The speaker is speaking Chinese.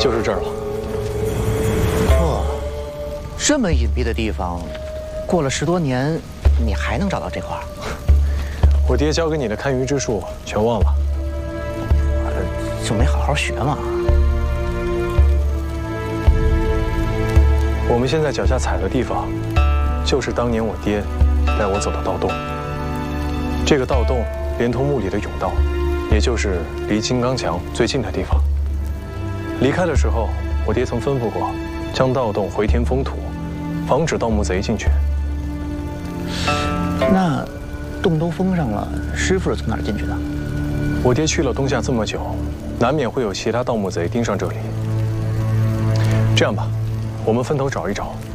就是这儿了。 哦，这么隐蔽的地方，过了10多年，你还能找到这块儿？ 我爹教给你的看鱼之术全忘了， 就没好好学嘛。 我们现在脚下踩的地方，就是当年我爹带我走的盗洞。这个盗洞连通墓里的甬道，也就是离金刚墙最近的地方。离开的时候，我爹曾吩咐过，将盗洞回填封土，防止盗墓贼进去。 那洞都封上了，师傅是从哪儿进去的？ 我爹去了东夏这么久，难免会有其他盗墓贼盯上这里。这样吧，我们分头找一找，